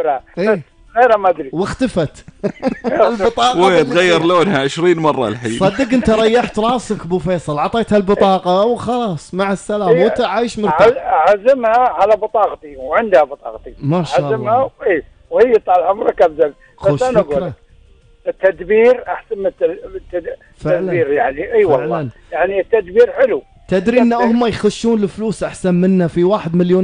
اعتبرها إيه؟ غير ما ادري. واختفت البطاقة ويتغير لونها 20 مرة الحين. صدق انت ريحت راسك ابو فيصل، عطيتها البطاقة وخلاص مع السلامة إيه، وانت عايش مرتاح. اعزمها على بطاقتي وعندها بطاقتي ما شاء الله. اعزمها ايه وهي طال عمرك ابدا. بس انا اقول التدبير احسن من التدبير يعني. اي والله يعني التدبير حلو. تدري ان هم يخشون الفلوس احسن منا في 1 مليون